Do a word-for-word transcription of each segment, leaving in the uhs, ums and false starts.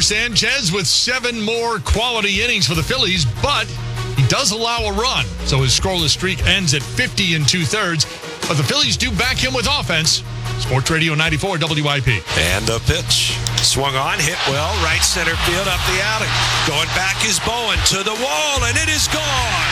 Sanchez with seven more quality innings for the Phillies, but he does allow a run, so his scoreless streak ends at fifty and two-thirds. But the Phillies do back him with offense. Sports Radio ninety-four W I P. And the pitch. Swung on, hit well, right center field up the alley. Going back is Bowen to the wall, and it is gone.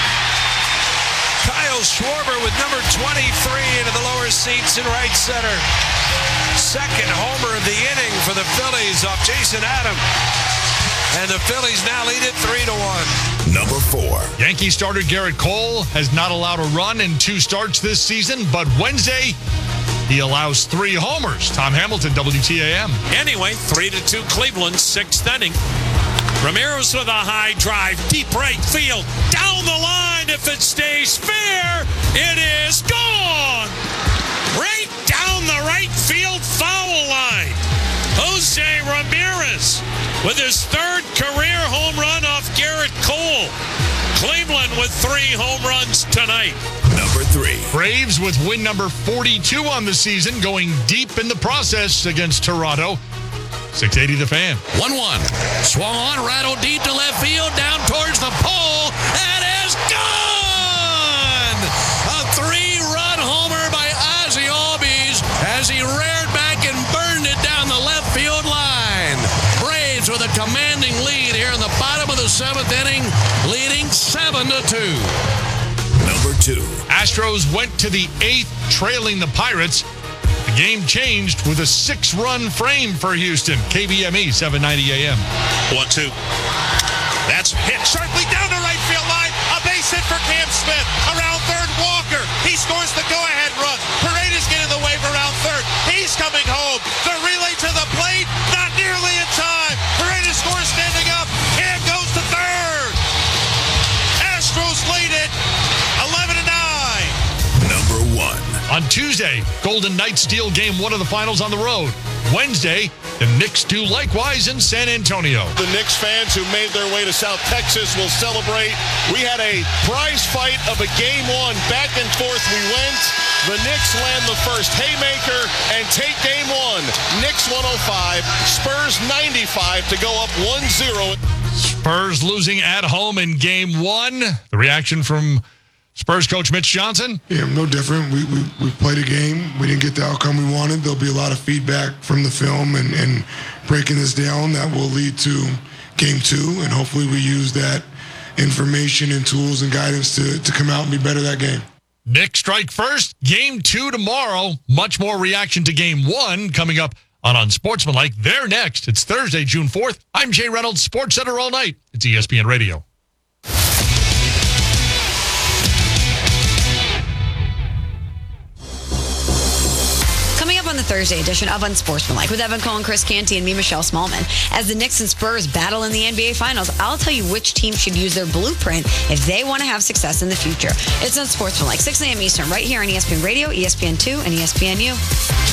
Kyle Schwarber with number twenty-three into the lower seats in right center. Second homer of the inning for the Phillies off Jason Adam. And the Phillies now lead it three to one. Number four. Yankee starter Garrett Cole has not allowed a run in two starts this season, but Wednesday he allows three homers. Tom Hamilton, W T A M. Anyway, three to two Cleveland, sixth inning. Ramirez with a high drive, deep right field, down the line. If it stays fair, it is gone. Right down the right field foul line. Jose Ramirez with his third career home run off Garrett Cole. Cleveland with three home runs tonight. Number three. Braves with win number forty-two on the season, going deep in the process against Toronto. six eighty The Fan. one one. Swung on, rattled deep to left field, down towards the pole, and is gone! A three-run homer by Ozzie Albies as he reared back and burned it down the left field line. Braves with a commanding lead here in the bottom of the seventh inning, leading seven to two. Number two. Astros went to the eighth, trailing the Pirates. The game changed with a six-run frame for Houston. K B M E, seven ninety A M. one two. That's hit sharply down the right field line. A base hit for Cam Smith. Around third, Walker. He scores the go-ahead run. Paredes getting the wave around third. He's coming home. The relay to the plate. Not nearly in time. Paredes scores standing up. And goes to third. Astros lead it eleven to nine. Number one. On Tuesday, Golden Knights steal game one of the finals on the road. Wednesday, the Knicks do likewise in San Antonio. The Knicks fans who made their way to South Texas will celebrate. We had a prize fight of a game one. Back and forth we went. The Knicks land the first haymaker and take game one. Knicks one oh five, Spurs ninety-five to go up one zero. Spurs losing at home in game one. The reaction from Spurs coach Mitch Johnson. Yeah, no different. We, we we played a game. We didn't get the outcome we wanted. There'll be a lot of feedback from the film and, and breaking this down that will lead to game two. And hopefully we use that information and tools and guidance to, to come out and be better that game. Knicks strike first. Game two tomorrow. Much more reaction to game one coming up on Unsportsmanlike. They're next. It's Thursday, June fourth. I'm Jay Reynolds, Sports Center all night. It's E S P N Radio. On the Thursday edition of Unsportsmanlike with Evan Cohen, Chris Canty, and me, Michelle Smallman. As the Knicks and Spurs battle in the N B A Finals, I'll tell you which team should use their blueprint if they want to have success in the future. It's Unsportsmanlike, six a.m. Eastern, right here on E S P N Radio, E S P N two, and E S P N U.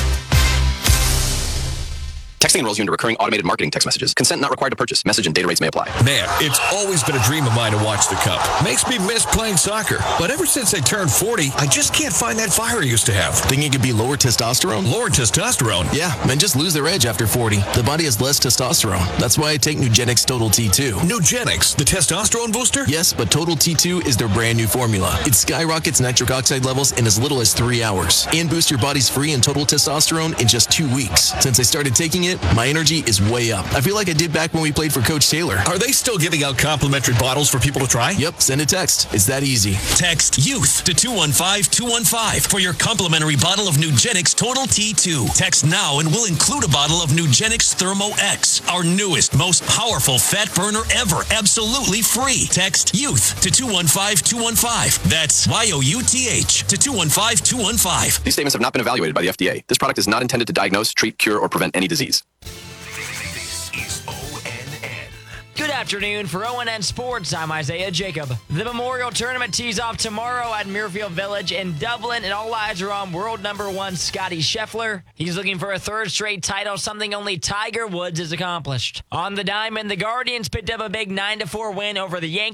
Texting enrolls you into recurring automated marketing text messages. Consent not required to purchase. Message and data rates may apply. Man, it's always been a dream of mine to watch the Cup. Makes me miss playing soccer. But ever since I turned forty, I just can't find that fire I used to have. Think it could be lower testosterone? Lower testosterone? Yeah, men just lose their edge after forty. The body has less testosterone. That's why I take Nugenix Total T two. Nugenix? The testosterone booster? Yes, but Total T two is their brand new formula. It skyrockets nitric oxide levels in as little as three hours. And boosts your body's free and total testosterone in just two weeks. Since I started taking it, my energy is way up. I feel like I did back when we played for Coach Taylor. Are they still giving out complimentary bottles for people to try? Yep, send a text. It's that easy. Text YOUTH to two one five two one five for your complimentary bottle of Nugenix Total T two. Text now and we'll include a bottle of Nugenix Thermo X, our newest, most powerful fat burner ever, absolutely free. Text YOUTH to two one five two one five. That's Y O U T H to two one five two one five. These statements have not been evaluated by the F D A. This product is not intended to diagnose, treat, cure, or prevent any disease. Good afternoon. For O N N Sports, I'm Isaiah Jacob. The Memorial Tournament tees off tomorrow at Muirfield Village in Dublin, and all eyes are on world number one Scottie Scheffler. He's looking for a third straight title, something only Tiger Woods has accomplished. On the diamond, the Guardians picked up a big nine to four win over the Yankees.